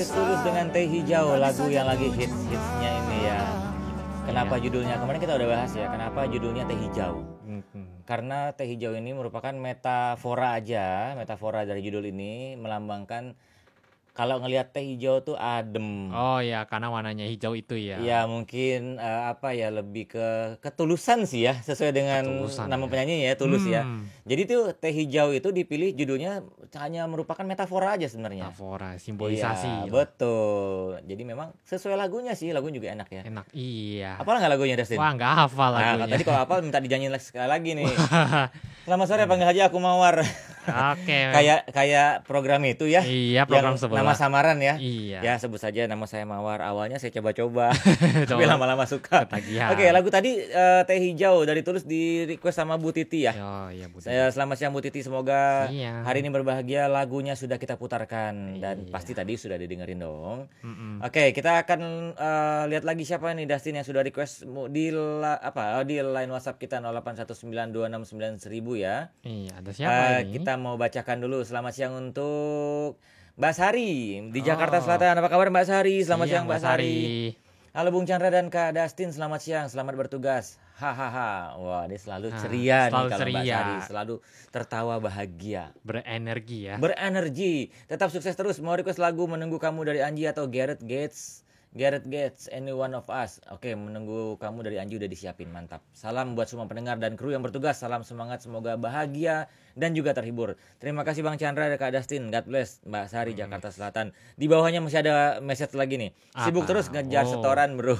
Tulus dengan Teh Hijau, lagu yang lagi hits-hitsnya ini ya. Kenapa Iya. judulnya? Kemarin kita udah bahas ya, kenapa judulnya Teh Hijau? Mhm. Karena Teh Hijau ini merupakan metafora aja, metafora dari judul ini melambangkan kalau ngelihat teh hijau tuh adem. Oh ya, karena warnanya hijau itu ya. Ya mungkin apa ya lebih ke ketulusan sih ya sesuai dengan Ketulusan nama ya. penyanyi ya Tulus ya. Hmm. Jadi tuh teh hijau itu dipilih judulnya hanya merupakan metafora aja sebenarnya. Metafora, Iya simbolisasi lah. betul. Jadi memang sesuai lagunya sih, lagunya juga enak ya. Enak, iya. Apal nggak lagunya Dustin? Wah, nggak hafal Nah lagunya. tadi kalau apal minta dinyanyiin sekali lagi nih. Selamat sore panggil aja aku Mawar. Oke. Kayak program itu ya. Iya, program Yang nama sebelah. samaran ya. Iya. Ya sebut saja nama saya Mawar. Awalnya saya coba-coba, tapi Coba lama-lama suka. ketagihan. Oke, lagu tadi Teh Hijau dari Tulus di request sama Bu Titi ya. Oh iya, Bu. Saya selamat siang Bu Titi, semoga Iya. hari ini berbahagia. Lagunya sudah kita putarkan dan Iya. pasti tadi sudah didengerin dong. Mm-mm. Oke, kita akan lihat lagi siapa nih Dustin yang sudah request di di line WhatsApp kita 0819269000 ya. Iya, ada siapa ini? Kita mau bacakan dulu. Selamat siang untuk Mbak Sari di Jakarta Oh. Selatan. Apa kabar Mbak Sari? Selamat siang Mbak Sari. Sari. Halo Bung Chandra dan Kak Dustin, selamat siang, selamat bertugas. Hahaha. Wah, dia selalu Nah, ceria nih selalu kalau Mbak ceria. Sari, selalu tertawa bahagia. Berenergi ya. Berenergi. Tetap sukses terus. Mau request lagu Menunggu Kamu dari Anji atau Gareth Gates? Gareth Gates, Any One of Us. Oke, Menunggu Kamu dari Anji udah disiapin, mantap. Salam buat semua pendengar dan kru yang bertugas. Salam semangat, semoga bahagia dan juga terhibur. Terima kasih Bang Chandra dan Kak Dustin. God bless Mbak Sari, Jakarta Selatan. Di bawahnya masih ada message lagi nih. Sibuk Apa? terus ngejar Oh. setoran bro.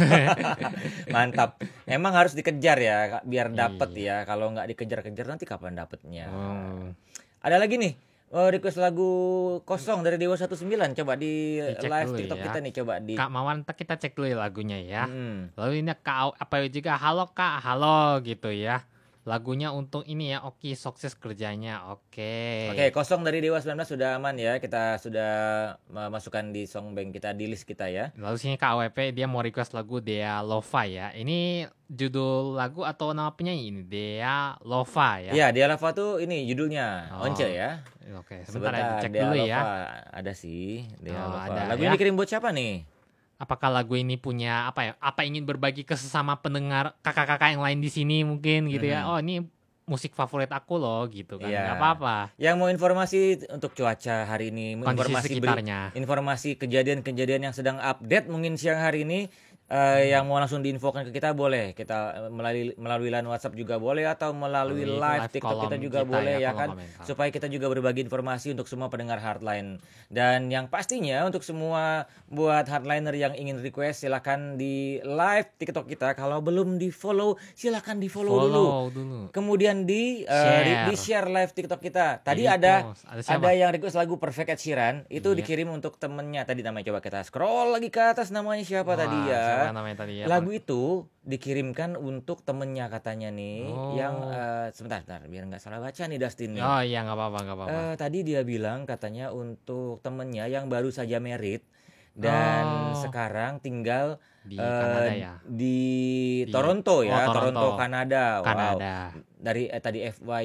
Mantap. Emang harus dikejar ya, biar dapet ya. Kalau nggak dikejar-kejar nanti kapan dapetnya? Oh. Ada lagi nih. Request lagu kosong dari Dewa 19. Coba di Dicek live dulu TikTok ya. kita nih, coba di. Kak Mawan, ntar kita cek dulu ya lagunya ya. Mm. Lalu ini Kak apa juga, halo Kak, halo gitu ya. Lagunya untuk ini ya, oke, sukses kerjanya, oke. Oke, kosong dari Dewa 19 sudah aman ya. Kita sudah masukkan di songbank kita, di list kita ya. Lalu sini Kak AWP dia mau request lagu Dea Lova ya. Ini judul lagu atau nama penyanyi ini? Dea Lova ya. Iya, Dia Lava tuh ini judulnya. Oh. Once ya. Oke, sebentar ya, dicek Dea dulu Lova. ya. Ada sih, Dea Oh, Lova. ada Lagu ya. ini dikirim buat siapa nih? Apakah lagu ini punya apa ya? Apa ingin berbagi ke sesama pendengar kakak-kakak yang lain di sini mungkin gitu ya? Oh, ini musik favorit aku loh gitu kan. Iya. Nggak apa-apa. Yang mau informasi untuk cuaca hari ini, Kondisi informasi sekitarnya. informasi kejadian-kejadian yang sedang update mungkin siang hari ini, yang mau langsung diinfokan ke kita boleh. Kita melalui line WhatsApp juga boleh atau melalui live TikTok kita kolom juga kita boleh ya kolom kan. komentar. Supaya kita juga berbagi informasi untuk semua pendengar Hardline. Dan yang pastinya untuk semua buat hardliner yang ingin request silakan di live TikTok kita. Kalau belum di-follow silakan di-follow dulu. dulu. Kemudian di share live TikTok kita. Tadi Di ada repost. Ada siapa? ada yang request lagu Perfect Ed Sheeran, itu Iya. dikirim untuk temennya. Tadi namanya coba kita scroll lagi ke atas, namanya siapa Wah, tadi ya? siapa namanya tadi ya? Lagu itu dikirimkan untuk temennya katanya nih, Oh. yang sebentar biar nggak salah baca nih Dustin nih. Oh iya, nggak apa-apa. Tadi dia bilang katanya untuk temennya yang baru saja married dan Oh. sekarang tinggal Di Kanada ya? di Toronto ya, Oh, Toronto, Toronto. Kanada. Wow. Kanada. Dari tadi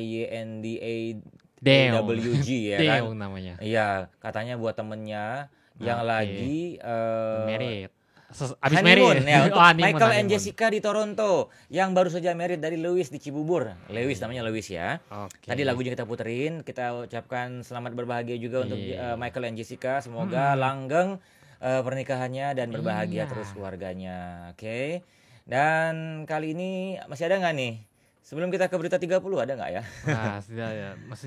Deong. FYNDAWG ya kan. Deong namanya. Iya, katanya buat temennya yang Oke. lagi Merit. Abis honeymoon merit. ya untuk Oh, honeymoon, Michael and honeymoon. Jessica di Toronto yang baru saja merit dari Lewis di Cibubur. Lewis namanya Lewis ya. Oke. Tadi lagunya kita puterin, kita ucapkan selamat berbahagia juga untuk Iya. Michael and Jessica. Semoga langgeng pernikahannya dan berbahagia Iya. terus keluarganya. Oke. Dan kali ini masih ada nggak nih? Sebelum kita ke berita 30 ada nggak ya? Nah, sudah ya.